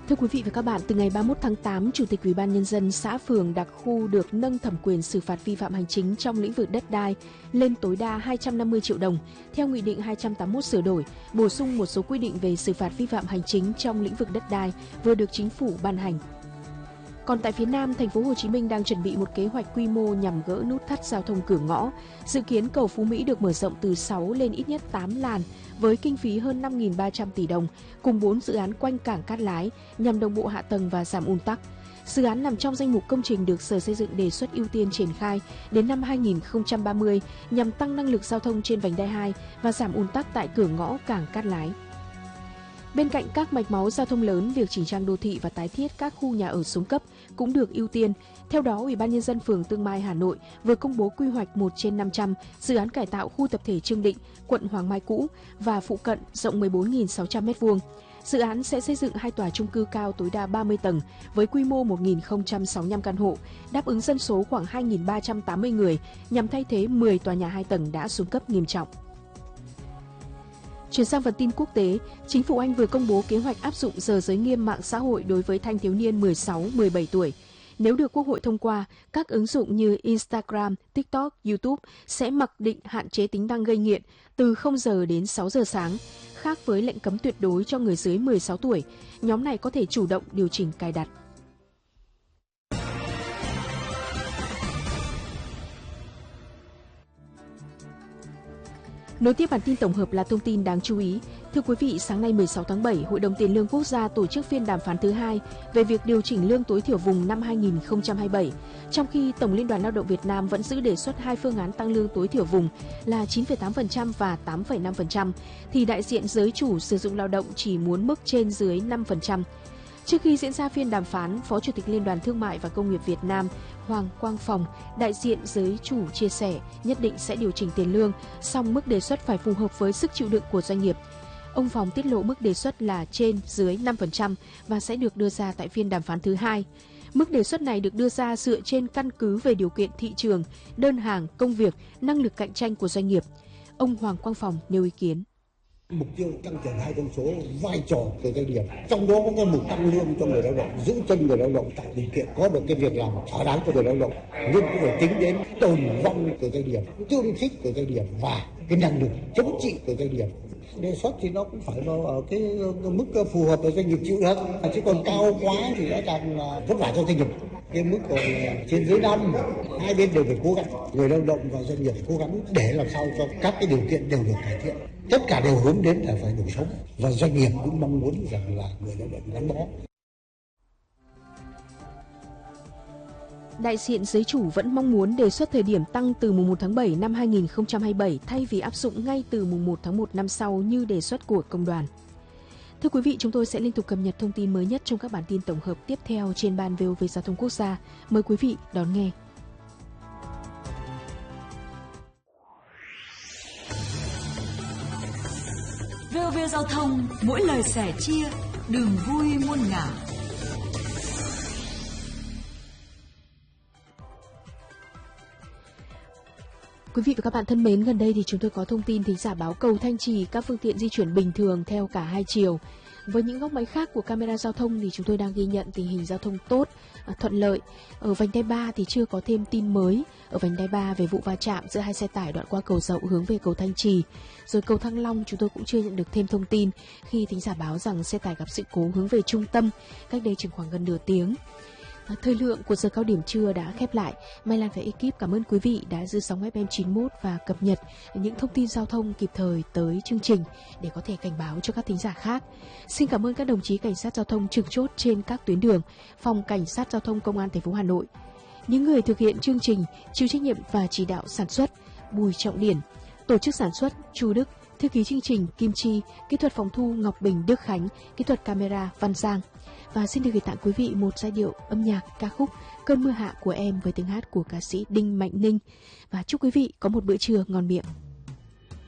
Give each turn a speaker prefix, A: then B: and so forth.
A: Thưa quý vị và các bạn, từ ngày 31 tháng 8, Chủ tịch Ủy ban Nhân dân xã phường đặc khu được nâng thẩm quyền xử phạt vi phạm hành chính trong lĩnh vực đất đai lên tối đa 250 triệu đồng, theo Nghị định 281 sửa đổi, bổ sung một số quy định về xử phạt vi phạm hành chính trong lĩnh vực đất đai vừa được Chính phủ ban hành. Còn tại phía Nam, thành phố Hồ Chí Minh đang chuẩn bị một kế hoạch quy mô nhằm gỡ nút thắt giao thông cửa ngõ. Dự kiến cầu Phú Mỹ được mở rộng từ 6 lên ít nhất 8 làn với kinh phí hơn 5.300 tỷ đồng, cùng 4 dự án quanh cảng Cát Lái nhằm đồng bộ hạ tầng và giảm ùn tắc. Dự án nằm trong danh mục công trình được Sở Xây dựng đề xuất ưu tiên triển khai đến năm 2030 nhằm tăng năng lực giao thông trên vành đai 2 và giảm ùn tắc tại cửa ngõ cảng Cát Lái. Bên cạnh các mạch máu giao thông lớn, việc chỉnh trang đô thị và tái thiết các khu nhà ở xuống cấp cũng được ưu tiên. Theo đó, Ủy ban Nhân dân phường Tương Mai, Hà Nội vừa công bố quy hoạch 1/500 dự án cải tạo khu tập thể Trương Định, quận Hoàng Mai cũ và phụ cận rộng 14.600 m². Dự án sẽ xây dựng 2 tòa chung cư cao tối đa 30 tầng với quy mô 1.065 căn hộ, đáp ứng dân số khoảng 2.380 người nhằm thay thế 10 tòa nhà 2 tầng đã xuống cấp nghiêm trọng. Chuyển sang phần tin quốc tế, Chính phủ Anh vừa công bố kế hoạch áp dụng giờ giới nghiêm mạng xã hội đối với thanh thiếu niên 16-17 tuổi. Nếu được Quốc hội thông qua, các ứng dụng như Instagram, TikTok, YouTube sẽ mặc định hạn chế tính năng gây nghiện từ 0 giờ đến 6 giờ sáng. Khác với lệnh cấm tuyệt đối cho người dưới 16 tuổi, nhóm này có thể chủ động điều chỉnh cài đặt. Nối tiếp bản tin tổng hợp là thông tin đáng chú ý. Thưa quý vị, sáng nay 16 tháng 7, Hội đồng Tiền lương Quốc gia tổ chức phiên đàm phán thứ 2 về việc điều chỉnh lương tối thiểu vùng năm 2027. Trong khi Tổng Liên đoàn Lao động Việt Nam vẫn giữ đề xuất 2 phương án tăng lương tối thiểu vùng là 9,8% và 8,5%, thì đại diện giới chủ sử dụng lao động chỉ muốn mức trên dưới 5%. Trước khi diễn ra phiên đàm phán, Phó Chủ tịch Liên đoàn Thương mại và Công nghiệp Việt Nam Hoàng Quang Phòng, đại diện giới chủ chia sẻ nhất định sẽ điều chỉnh tiền lương, song mức đề xuất phải phù hợp với sức chịu đựng của doanh nghiệp. Ông Phòng tiết lộ mức đề xuất là trên dưới 5% và sẽ được đưa ra tại phiên đàm phán thứ 2. Mức đề xuất này được đưa ra dựa trên căn cứ về điều kiện thị trường, đơn hàng, công việc, năng lực cạnh tranh của doanh nghiệp. Ông Hoàng Quang Phòng nêu ý kiến.
B: Mục tiêu tăng trưởng 2 con số, vai trò của doanh nghiệp, trong đó có cái mục tăng lương cho người lao động, giữ chân người lao động, tạo điều kiện có được cái việc làm thỏa đáng cho người lao động, nhưng cũng phải tính đến tồn vong của doanh nghiệp, tương thích của doanh nghiệp và cái năng lực chống chịu của doanh nghiệp. Đề xuất thì nó cũng phải ở cái mức phù hợp với doanh nghiệp chịu được, chứ còn cao quá thì rõ ràng là vất vả cho doanh nghiệp. Cái mức còn trên dưới 5, hai bên đều phải cố gắng, người lao động và doanh nghiệp phải cố gắng để làm sao cho các cái điều kiện đều được cải thiện. Tất cả đều hướng đến là phải đủ sống, và doanh nghiệp cũng mong muốn rằng là người lao động gắn bó.
A: Đại diện giới chủ vẫn mong muốn đề xuất thời điểm tăng từ mùng 1 tháng 7 năm 2027 thay vì áp dụng ngay từ mùng 1 tháng 1 năm sau như đề xuất của công đoàn. Thưa quý vị, chúng tôi sẽ liên tục cập nhật thông tin mới nhất trong các bản tin tổng hợp tiếp theo trên Ban VOV Giao thông Quốc gia. Mời quý vị đón nghe.
C: VOV Giao thông, mỗi lời sẻ chia, đường vui muôn ngả.
A: Quý vị và các bạn thân mến, gần đây thì chúng tôi có thông tin thính giả báo cầu Thanh Trì các phương tiện di chuyển bình thường theo cả hai chiều. Với những góc máy khác của camera giao thông thì chúng tôi đang ghi nhận tình hình giao thông tốt, thuận lợi. Ở vành đai 3 thì chưa có thêm tin mới. Ở vành đai 3 về vụ va chạm giữa hai xe tải đoạn qua cầu Dậu hướng về cầu Thanh Trì. Rồi cầu Thăng Long chúng tôi cũng chưa nhận được thêm thông tin khi thính giả báo rằng xe tải gặp sự cố hướng về trung tâm cách đây chừng khoảng gần nửa tiếng. Thời lượng của giờ cao điểm trưa đã khép lại. Mai Lan và ekip cảm ơn quý vị đã giữ sóng FM 91 và cập nhật những thông tin giao thông kịp thời tới chương trình để có thể cảnh báo cho các thính giả khác. Xin cảm ơn các đồng chí cảnh sát giao thông trực chốt trên các tuyến đường, Phòng Cảnh sát Giao thông Công an thành phố Hà Nội. Những người thực hiện chương trình, chịu trách nhiệm và chỉ đạo sản xuất: Bùi Trọng Điển, tổ chức sản xuất Chu Đức, thư ký chương trình Kim Chi, kỹ thuật phòng thu Ngọc Bình Đức Khánh, kỹ thuật camera Văn Giang. Và xin được gửi tặng quý vị một giai điệu âm nhạc ca khúc Cơn mưa hạ của em với tiếng hát của ca sĩ Đinh Mạnh Ninh. Và chúc quý vị có một bữa trưa ngon miệng.